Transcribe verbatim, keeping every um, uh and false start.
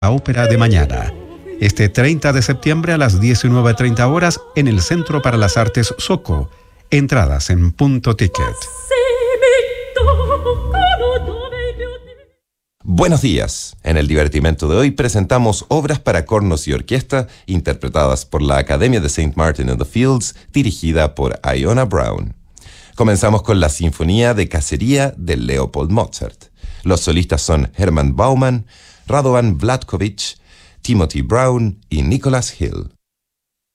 La ópera de mañana, este treinta de septiembre a las diecinueve treinta horas en el Centro para las Artes Soco. Entradas en Punto Ticket. Buenos días. En el divertimento de hoy presentamos obras para cornos y orquesta interpretadas por la Academia de Saint Martin in the Fields, dirigida por Iona Brown. Comenzamos con la Sinfonía de Cacería de Leopold Mozart. Los solistas son Hermann Baumann, Radovan Vlatkovich, Timothy Brown y Nicholas Hill.